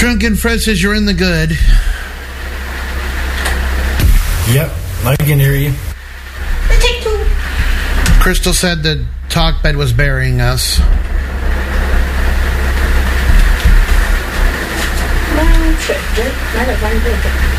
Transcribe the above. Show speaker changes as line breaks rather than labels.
Drunken Fred says you're in the good.
Yep, I can hear you.
Take two.
Crystal said the talk bed was burying us.
Not a fun